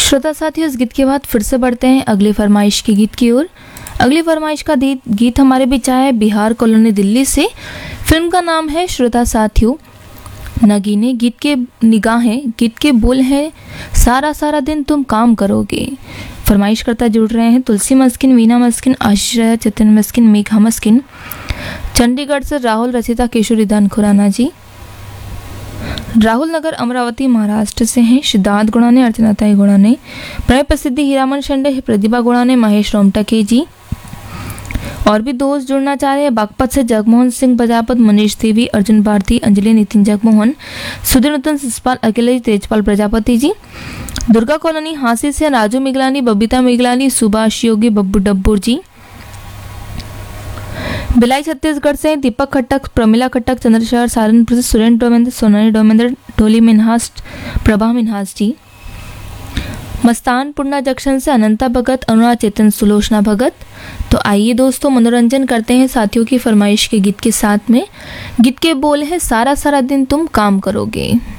श्रोता साथियों, इस गीत के बाद फिर से बढ़ते हैं अगली फरमाइश के गीत की ओर। अगली फरमाइश का गीत हमारे बीच आया है बिहार कॉलोनी दिल्ली से। फिल्म का नाम है श्रोता साथियों नगीने। गीत के निगाहें, गीत के बोल हैं सारा सारा दिन तुम काम करोगे। फरमाइश करता जुड़ रहे हैं तुलसी मस्किन, वीना मस्किन, आशीष राय, चेतन मस्किन, मेघा मस्किन। चंडीगढ़ से राहुल, रचिता, केशव, रिदान खुराना जी। राहुल नगर अमरावती महाराष्ट्र से हैं सिद्धार्थ गुणाने, अर्चना ताई गुणाने, प्रणय प्रसिद्धि, हीरामन शंडे, प्रतिभा गुणाने, महेश रोमटके जी। और भी दोस्त जुड़ना चाह रहे हैं बागपत से जगमोहन सिंह प्रजापत, मनीष देवी, अर्जुन भारती, अंजलि, नितिन जगमोहन, सुधीर नूतन, सिसपाल अकेले, तेजपाल प्रजापति जी। दुर्गा कॉलोनी हांसी से राजू मिगलानी, बबीता मिगलानी, सुभाष योगी, बब्बू डब्बूर जी। भिलाई छत्तीसगढ़ से दीपक खट्टक, प्रमिला खट्टक, चंद्रशेखर, सहारनपुर से सुरेंद्र डोमेंद्र, सोनाली डोमेंद्र, डोली मिन्हास, प्रभा मिन्हास जी। मस्तानपुरना जंक्शन से अनंता भगत, अनुरा, चेतन, सुलोचना भगत। तो आइए दोस्तों मनोरंजन करते हैं साथियों की फरमाइश के गीत के साथ में। गीत के बोल है सारा सारा दिन तुम काम करोगे।